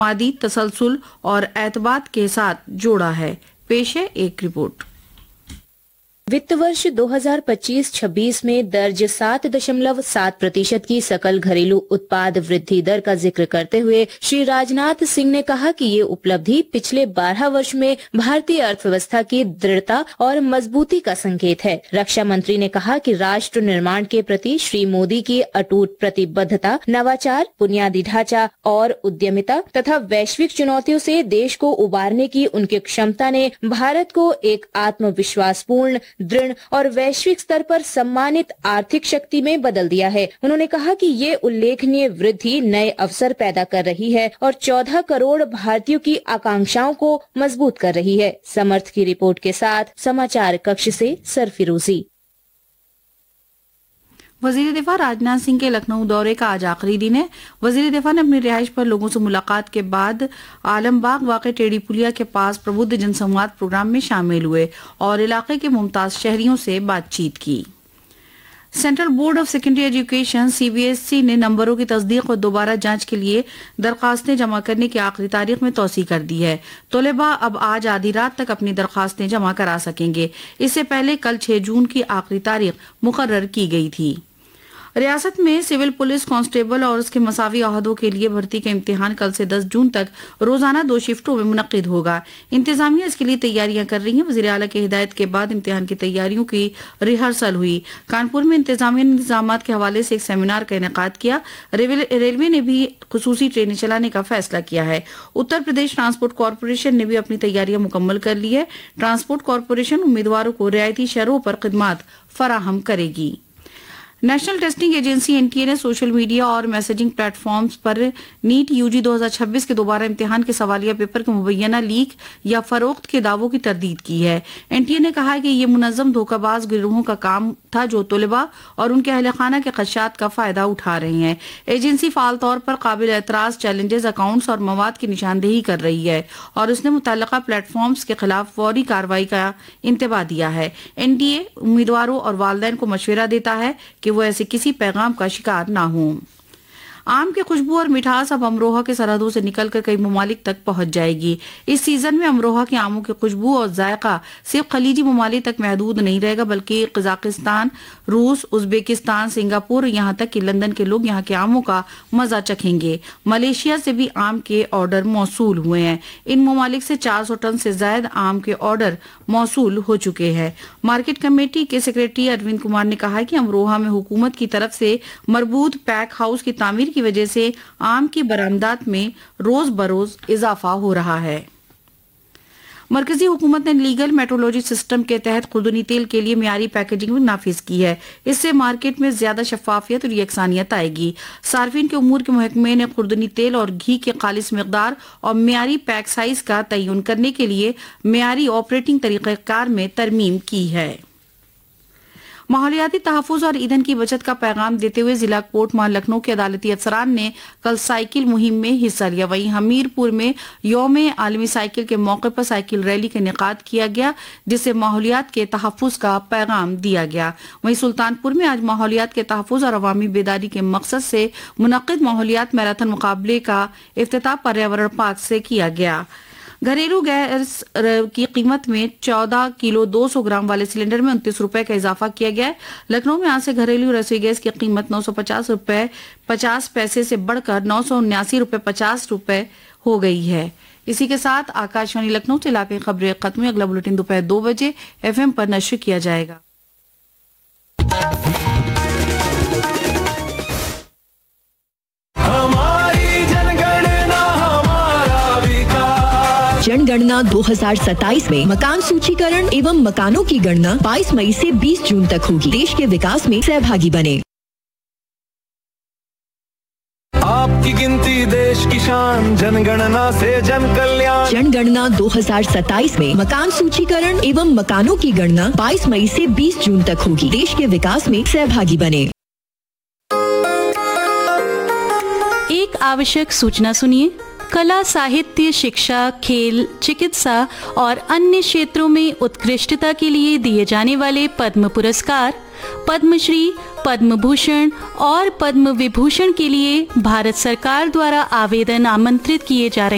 मादी तसलसल और एतबात के साथ जोड़ा है। पेश है एक रिपोर्ट। वित्त वर्ष 2025-26 में दर्ज 7.7% की सकल घरेलू उत्पाद वृद्धि दर का जिक्र करते हुए श्री राजनाथ सिंह ने कहा कि ये उपलब्धि पिछले 12 वर्ष में भारतीय अर्थव्यवस्था की दृढ़ता और मजबूती का संकेत है। रक्षा मंत्री ने कहा कि राष्ट्र निर्माण के प्रति श्री मोदी की अटूट प्रतिबद्धता, नवाचार, बुनियादी ढांचा और उद्यमिता तथा वैश्विक चुनौतियों से देश को उबारने की उनकी क्षमता ने भारत को एक आत्मविश्वासपूर्ण, दृढ़ और वैश्विक स्तर पर सम्मानित आर्थिक शक्ति में बदल दिया है। उन्होंने कहा कि ये उल्लेखनीय वृद्धि नए अवसर पैदा कर रही है और 14 करोड़ भारतीयों की आकांक्षाओं को मजबूत कर रही है। समर्थ की रिपोर्ट के साथ समाचार कक्ष से सरफिरोजी। वजीर दिफा राजनाथ सिंह के लखनऊ दौरे का आज आखिरी दिन है। वजीर दिफा ने अपनी रिहाइश पर लोगों से मुलाकात के बाद आलमबाग वाक़े टेढ़ी पुलिया के पास प्रबुद्ध जनसंवाद प्रोग्राम में शामिल हुए और इलाके के मुमताज शहरियों से बातचीत की। Central board of secondary education CBSE ने नंबरों की तस्दीक और दोबारा जांच के लिए दरखास्तें जमा करने की आखिरी तारीख में तौसी कर दी है। तलबा अब आज आधी रात तक अपनी दरखास्तें जमा करा सकेंगे। इससे पहले कल 6 जून की आखिरी तारीख मुकर्रर की गई थी। रियासत में सिविल पुलिस कांस्टेबल और उसके मसावी अहदों के लिए भर्ती का इम्तिहान कल से 10 जून तक रोजाना 2 शिफ्टों में मुनक्किद होगा। इंतजामिया इसके लिए तैयारियां कर रही है। वज़ीर आला की हिदायत के बाद इम्तिहान की तैयारियों की रिहर्सल हुई। कानपुर में इंतजामिया इंतजामात के हवाले से एक सेमिनार का इनेकाद किया। रेलवे ने भी खुसूसी ट्रेनें चलाने का फैसला किया है। उत्तर प्रदेश ट्रांसपोर्ट कॉरपोरेशन ने भी अपनी तैयारियां मुकम्मल कर ली है। ट्रांसपोर्ट कॉरपोरेशन उम्मीदवारों को रियायती शरहों पर खिदमात फराहम करेगी। नेशनल टेस्टिंग एजेंसी NTA ने सोशल मीडिया और मैसेजिंग प्लेटफॉर्म्स पर नीट UG 2026 के दोबारा इम्तिहान के सवालिया पेपर के मुबैना लीक या फरोख्त के दावों की तरदीद की है। NTA ने कहा है कि ये मुनज़्ज़म धोखाबाज गिरोहों का काम था जो तलबा और उनके अहल खाना के खदशात का फायदा उठा रहे हैं। एजेंसी फाल तौर पर काबिल एतराज चैलेंजेस, अकाउंट्स और मवाद की निशानदेही कर रही है और उसने मुतल्लका प्लेटफॉर्म्स के खिलाफ फौरी कार्रवाई का इंतबाह दिया है। NTA उम्मीदवारों और वालिदैन को मशवरा देता है कि वो ऐसे किसी पैगाम का शिकार ना हो। आम की खुशबू और मिठास अब अमरोहा के सरहदों से निकलकर कई ममालिक तक पहुंच जाएगी। इस सीजन में अमरोहा के आमों की खुशबू और जायका सिर्फ खलीजी ममालिक तक महदूद नहीं रहेगा, बल्कि कजाकिस्तान, रूस, उज्बेकिस्तान, सिंगापुर, यहाँ तक कि लंदन के लोग यहाँ के आमों का मजा चखेंगे। मलेशिया से भी आम के ऑर्डर मौसूल हुए हैं। इन ममालिक से 400 टन से ज्यादा आम के ऑर्डर मौसूल हो चुके हैं। मार्केट कमेटी के सेक्रेटरी अरविंद कुमार ने कहा है कि अमरोहा में हुकूमत की तरफ से मरबूत पैक हाउस की तामीर की वजह से आम की बरामदात में रोज बरोज इजाफा हो रहा है। मरकजी हुकूमत ने लीगल मेट्रोलॉजी सिस्टम के तहत खुर्दनी तेल के लिए मियारी पैकेजिंग नाफिज की है। इससे मार्केट में ज्यादा शफाफियत और यकसानियत आएगी। सार्फिन के उमूर के महकमे ने खुर्दनी तेल और घी के खालिस मिकदार और मियारी पैक साइज का तयन करने के लिए मियारी ऑपरेटिंग तरीक़ाकार में तरमीम की है। माहौलियाती तहफ़्फ़ुज़ और ईंधन की बचत का पैगाम देते हुए जिला कोट माल लखनऊ के अदालती अफसरान ने कल साइकिल मुहिम में हिस्सा लिया। वहीं हमीरपुर में यौम आलमी साइकिल के मौके पर साइकिल रैली का इनेकाद किया गया, जिससे माहौलियात के तहफ़्फ़ुज़ का पैगाम दिया गया। वहीं सुल्तानपुर में आज माहौलियात के तहफ़्फ़ुज़ और अवामी बेदारी के मकसद से मुनक़्क़िद माहौलियात मैराथन मुकाबले का इफ्तिताह पर्यावरण पार्क से किया गया। घरेलू गैस की कीमत में 14 किलो 200 ग्राम वाले सिलेंडर में 29 रुपए का इजाफा किया गया है। लखनऊ में आज से घरेलू रसोई गैस की कीमत 950 रुपए 50 पैसे से बढ़कर 979 रुपए 50 रुपए हो गई है। इसी के साथ आकाशवाणी लखनऊ से इलाके खबरें खत्म। अगला बुलेटिन दोपहर 2 बजे FM पर नश्र किया जाएगा। जनगणना 2027 में मकान सूचीकरण एवं मकानों की गणना 22 मई से 20 जून तक होगी। देश के विकास में सहभागी बने। आपकी गिनती देश की शान, जनगणना से जन कल्याण। जनगणना 2027 में मकान सूचीकरण एवं मकानों की गणना 22 मई से 20 जून तक होगी। देश के विकास में सहभागी बने। एक आवश्यक सूचना सुनिए। कला, साहित्य, शिक्षा, खेल, चिकित्सा और अन्य क्षेत्रों में उत्कृष्टता के लिए दिए जाने वाले पद्म पुरस्कार, पद्मश्री, पद्म भूषण और पद्म विभूषण के लिए भारत सरकार द्वारा आवेदन आमंत्रित किए जा रहे हैं।